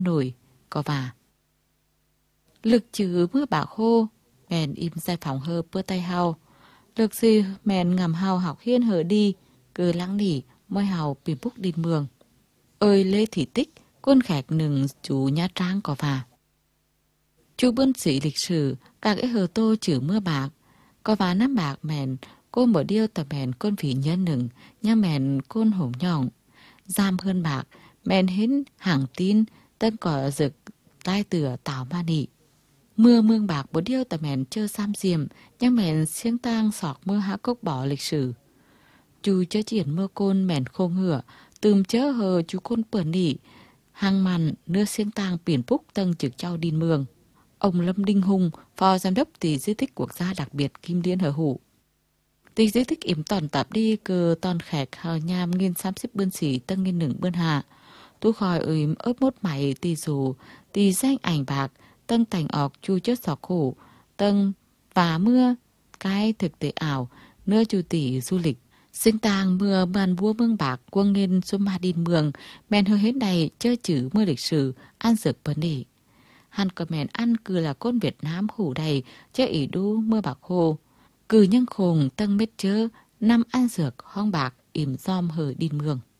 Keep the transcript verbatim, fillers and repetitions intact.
nổi, có và. Lực chữ mưa bạc khô, mèn im giải phóng hơ bữa tay hào. Lực gì mèn ngầm hào học hiên hở đi, cứ lắng nỉ, môi hào bìm búc đi mường. Ơi lê thị tích, quân khẹt nừng chú Nha Trang có và. Chú bươn sĩ lịch sử, các cái hờ tô chữ mưa bạc. Có và năm bạc mèn, cô mở điêu tập mèn côn phỉ nhân nừng, nha mèn côn hổng nhỏng. Giam hơn bạc, mèn hến hàng tin, tân cỏ rực, tai tửa tảo ma nị. Mưa mương bạc bố điêu tập mèn chơ giam diệm, nha mèn siêng tang sọc mưa hạ cốc bỏ lịch sử. Chú chớ triển mưa côn mèn khô ngựa, tùm chớ hờ chú côn bờ nị, hàng màn nưa siêng tang biển phúc tân trực trao điên mương. Ông Lâm Đinh Hùng, phó giám đốc tỷ di tích quốc gia đặc biệt Kim Liên Hở Hủ. Tỷ di tích yếm toàn tạp đi cờ toàn khẹt hờ nham nghiên xám xếp bươn xỉ tân nghiên nửng bươn hạ. Tu khỏi ưm ớp mốt mày tỷ dù, tỷ danh ảnh bạc, tân thành ọc chu chất sọc khổ, tân và mưa, cái thực tế ảo, nưa chu tỷ du lịch. Sinh tàng mưa bàn vua mương bạc quân nghiên xung ma điên mường, mèn hơ hết này chơ chữ mưa lịch sử, an dược vấn đề. Hắn có mẹn ăn cứ là con Việt Nam hủ đầy, chớ ỉ đu mưa bạc hồ. Cứ nhân khùng tân mết chớ, năm ăn dược hoang bạc, im giom hở điên mường.